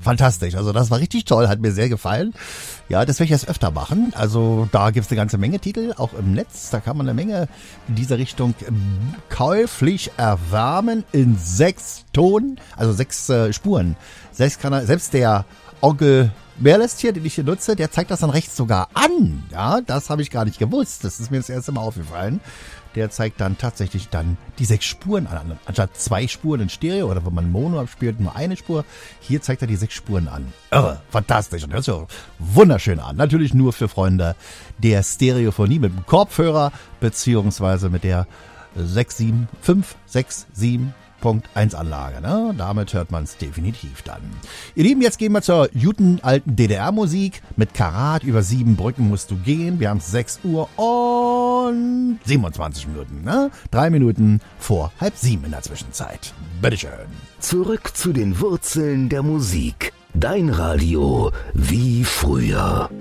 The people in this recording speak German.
fantastisch. Also das war richtig toll, hat mir sehr gefallen. Ja, das werde ich jetzt öfter machen. Also da gibt es eine ganze Menge Titel, auch im Netz. Da kann man eine Menge in dieser Richtung käuflich erwärmen in 6 Tonen, also 6 Spuren. Selbst der Onkel Merlist hier, den ich hier nutze, der zeigt das dann rechts sogar an. Ja, das habe ich gar nicht gewusst. Das ist mir das erste Mal aufgefallen. Der zeigt dann tatsächlich dann die 6 Spuren an. Anstatt 2 Spuren in Stereo oder wenn man Mono abspielt, nur eine Spur. Hier zeigt er die 6 Spuren an. Irre, fantastisch. Und das ist ja wunderschön an. Natürlich nur für Freunde der Stereophonie mit dem Kopfhörer beziehungsweise mit der 567.1 Anlage. Ne? Damit hört man es definitiv dann. Ihr Lieben, jetzt gehen wir zur guten alten DDR-Musik. Mit Karat über 7 Brücken musst du gehen. Wir haben 6 Uhr und 27 Minuten. Ne? 3 Minuten vor 6:30 in der Zwischenzeit. Bitteschön. Zurück zu den Wurzeln der Musik. Dein Radio wie früher.